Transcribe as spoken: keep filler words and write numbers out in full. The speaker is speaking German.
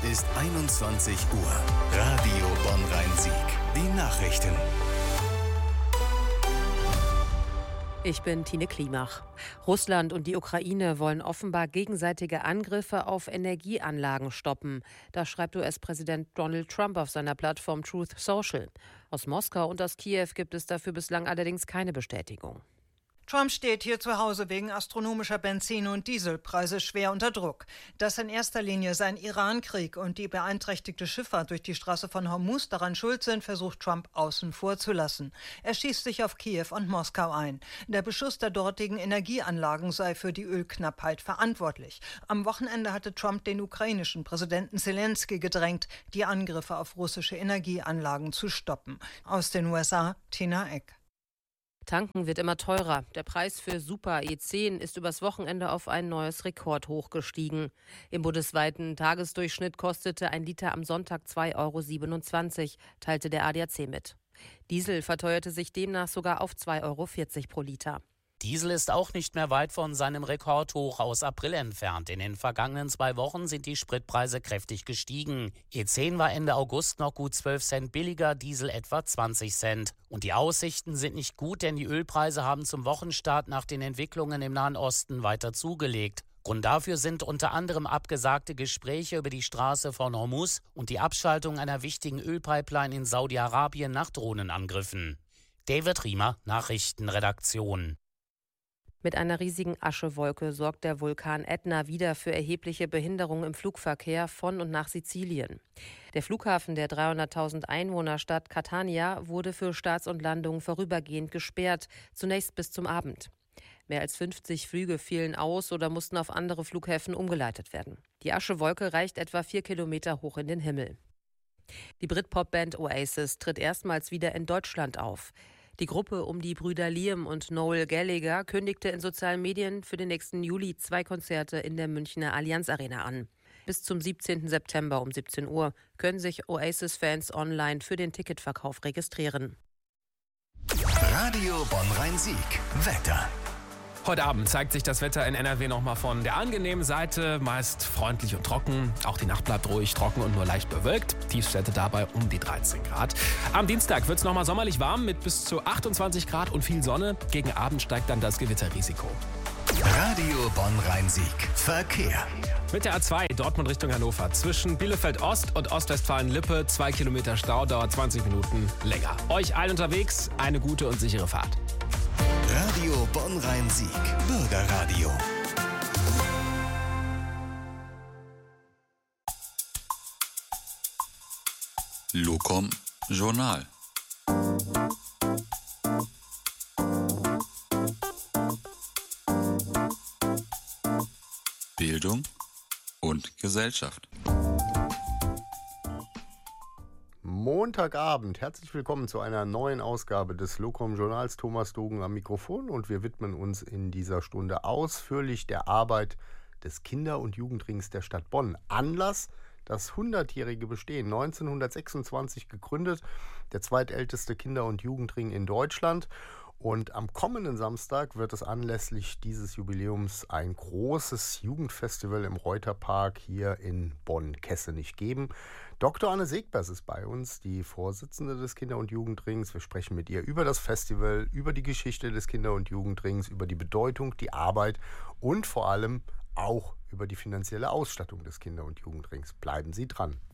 Es ist einundzwanzig Uhr. Radio Bonn-Rhein-Sieg. Die Nachrichten. Ich bin Tine Klimach. Russland und die Ukraine wollen offenbar gegenseitige Angriffe auf Energieanlagen stoppen. Das schreibt U S-Präsident Donald Trump auf seiner Plattform Truth Social. Aus Moskau und aus Kiew gibt es dafür bislang allerdings keine Bestätigung. Trump steht hier zu Hause wegen astronomischer Benzin- und Dieselpreise schwer unter Druck. Dass in erster Linie sein Iran-Krieg und die beeinträchtigte Schifffahrt durch die Straße von Hormuz daran schuld sind, versucht Trump außen vor zu lassen. Er schießt sich auf Kiew und Moskau ein. Der Beschuss der dortigen Energieanlagen sei für die Ölknappheit verantwortlich. Am Wochenende hatte Trump den ukrainischen Präsidenten Zelensky gedrängt, die Angriffe auf russische Energieanlagen zu stoppen. Aus den U S A, Tina Eck. Tanken wird immer teurer. Der Preis für Super E zehn ist übers Wochenende auf ein neues Rekordhoch gestiegen. Im bundesweiten Tagesdurchschnitt kostete ein Liter am Sonntag zwei Euro siebenundzwanzig, teilte der A D A C mit. Diesel verteuerte sich demnach sogar auf zwei Euro vierzig pro Liter. Diesel ist auch nicht mehr weit von seinem Rekordhoch aus April entfernt. In den vergangenen zwei Wochen sind die Spritpreise kräftig gestiegen. E zehn war Ende August noch gut zwölf Cent billiger, Diesel etwa zwanzig Cent. Und die Aussichten sind nicht gut, denn die Ölpreise haben zum Wochenstart nach den Entwicklungen im Nahen Osten weiter zugelegt. Grund dafür sind unter anderem abgesagte Gespräche über die Straße von Hormuz und die Abschaltung einer wichtigen Ölpipeline in Saudi-Arabien nach Drohnenangriffen. David Riemer, Nachrichtenredaktion. Mit einer riesigen Aschewolke sorgt der Vulkan Ätna wieder für erhebliche Behinderungen im Flugverkehr von und nach Sizilien. Der Flughafen der dreihunderttausend Einwohnerstadt Catania wurde für Starts und Landungen vorübergehend gesperrt, zunächst bis zum Abend. Mehr als fünfzig Flüge fielen aus oder mussten auf andere Flughäfen umgeleitet werden. Die Aschewolke reicht etwa vier Kilometer hoch in den Himmel. Die Britpop-Band Oasis tritt erstmals wieder in Deutschland auf. Die Gruppe um die Brüder Liam und Noel Gallagher kündigte in sozialen Medien für den nächsten Juli zwei Konzerte in der Münchner Allianz Arena an. Bis zum siebzehnten September um siebzehn Uhr können sich Oasis-Fans online für den Ticketverkauf registrieren. Radio Bonn-Rhein-Sieg. Wetter. Heute Abend zeigt sich das Wetter in N R W nochmal von der angenehmen Seite, meist freundlich und trocken. Auch die Nacht bleibt ruhig, trocken und nur leicht bewölkt. Tiefstwerte dabei um die dreizehn Grad. Am Dienstag wird es nochmal sommerlich warm mit bis zu achtundzwanzig Grad und viel Sonne. Gegen Abend steigt dann das Gewitterrisiko. Radio Bonn-Rhein-Sieg. Verkehr. Mit der A zwei Dortmund Richtung Hannover. Zwischen Bielefeld Ost und Ostwestfalen-Lippe zwei Kilometer Stau, dauert zwanzig Minuten länger. Euch allen unterwegs eine gute und sichere Fahrt. Radio Bonn-Rhein-Sieg. Bürgerradio. Locom Journal. Bildung und Gesellschaft. Montagabend, herzlich willkommen zu einer neuen Ausgabe des Locom-Journals. Thomas Dogen am Mikrofon und wir widmen uns in dieser Stunde ausführlich der Arbeit des Kinder- und Jugendrings der Stadt Bonn. Anlass: das hundertjährige Bestehen, neunzehnhundertsechsundzwanzig gegründet, der zweitälteste Kinder- und Jugendring in Deutschland. Und am kommenden Samstag wird es anlässlich dieses Jubiläums ein großes Jugendfestival im Reuterpark hier in Bonn-Kessenich geben. Doktor Anne Segbers ist bei uns, die Vorsitzende des Kinder- und Jugendrings. Wir sprechen mit ihr über das Festival, über die Geschichte des Kinder- und Jugendrings, über die Bedeutung, die Arbeit und vor allem auch über die finanzielle Ausstattung des Kinder- und Jugendrings. Bleiben Sie dran.